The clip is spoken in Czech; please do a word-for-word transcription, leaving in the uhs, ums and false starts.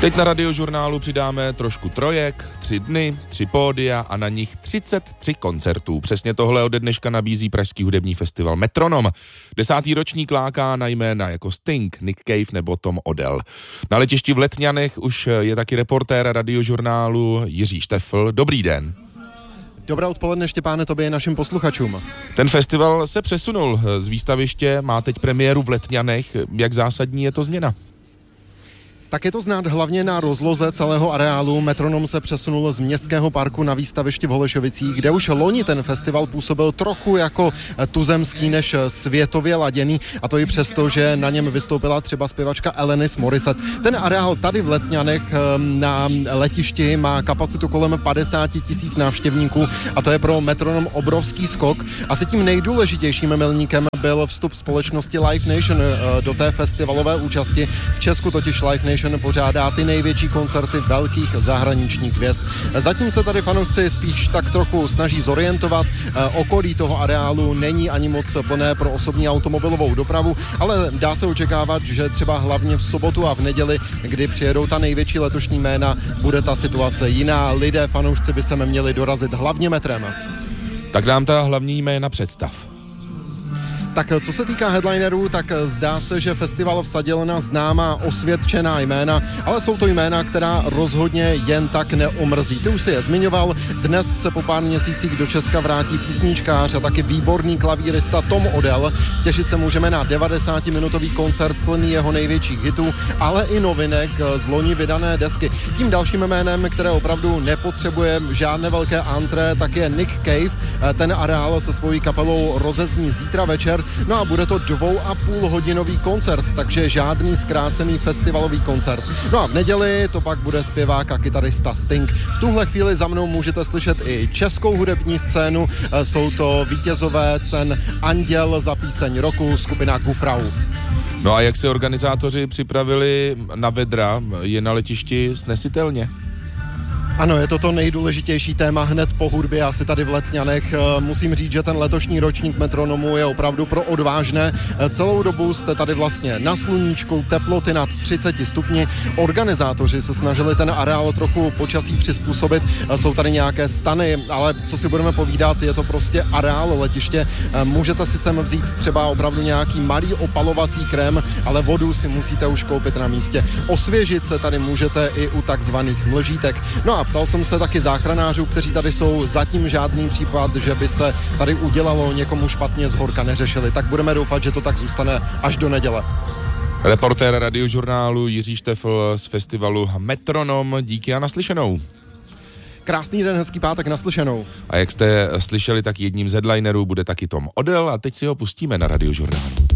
Teď na Radiožurnálu přidáme trošku trojek, tři dny, tři pódia a na nich třicet tři koncertů. Přesně tohle ode dneška nabízí pražský hudební festival Metronom. Desátý ročník láká na jména jako Sting, Nick Cave nebo Tom Odell. Na letišti v Letňanech už je taky reportér Radiožurnálu Jiří Štefl. Dobrý den. Dobré odpoledne, Štěpáne, tobě i našim posluchačům. Ten festival se přesunul z výstaviště, má teď premiéru v Letňanech. Jak zásadní je to změna? Tak je to znát hlavně na rozloze celého areálu. Metronom se přesunul z městského parku na výstaviště v Holešovicích, kde už loni ten festival působil trochu jako tuzemský než světově laděný, a to i přesto, že na něm vystoupila třeba zpěvačka Alanis Morissette. Ten areál tady v Letňanech na letišti má kapacitu kolem padesát tisíc návštěvníků a to je pro Metronom obrovský skok. Asi tím nejdůležitějším milníkem byl vstup společnosti Live Nation do té festivalové účasti. V Česku totiž Live Nation pořádá ty největší koncerty velkých zahraničních hvězd. Zatím se tady fanoušci spíš tak trochu snaží zorientovat. Okolí toho areálu není ani moc plné pro osobní automobilovou dopravu, ale dá se očekávat, že třeba hlavně v sobotu a v neděli, kdy přijedou ta největší letošní jména, bude ta situace jiná. Lidé, fanoušci by se měli dorazit hlavně metrem. Tak nám ta hlavní jména představ. Tak co se týká headlinerů, tak zdá se, že festival vsadil na známá osvědčená jména, ale jsou to jména, která rozhodně jen tak neomrzí. Ty už si je zmiňoval, dnes se po pár měsících do Česka vrátí písničkář a taky výborný klavírista Tom Odell. Těšit se můžeme na devadesátiminutový koncert plný jeho největších hitů, ale i novinek z loni vydané desky. Tím dalším jménem, které opravdu nepotřebuje žádné velké antré, tak je Nick Cave. Ten areál se svojí kapelou rozezní zítra večer. No a bude to dvou a půl hodinový koncert, takže žádný zkrácený festivalový koncert. No a v neděli to pak bude zpěvák a kytarista Sting. V tuhle chvíli za mnou můžete slyšet i českou hudební scénu. Jsou to vítězové cen Anděl za píseň roku, skupina Gufrau. No a jak se organizátoři připravili na vedra, je na letišti snesitelně? Ano, je to to nejdůležitější téma hned po hudbě, asi tady v Letňanech. Musím říct, že ten letošní ročník Metronomu je opravdu pro odvážné. Celou dobu jste tady vlastně na sluníčku, teploty nad třicet stupni. Organizátoři se snažili ten areál trochu počasí přizpůsobit. Jsou tady nějaké stany, ale co si budeme povídat, je to prostě areál letiště. Můžete si sem vzít třeba opravdu nějaký malý opalovací krém, ale vodu si musíte už koupit na místě. Osvěžit se tady můžete i u takzvaných mlžítek. No a ptal jsem se taky záchranářů, kteří tady jsou, zatím žádný případ, že by se tady udělalo někomu špatně, z horka neřešili. Tak budeme doufat, že to tak zůstane až do neděle. Reportér Radiožurnálu Jiří Štefl z festivalu Metronom. Díky a naslyšenou. Krásný den, hezký pátek, naslyšenou. A jak jste slyšeli, tak jedním z headlinerů bude taky Tom Odell a teď si ho pustíme na Radiožurnálu.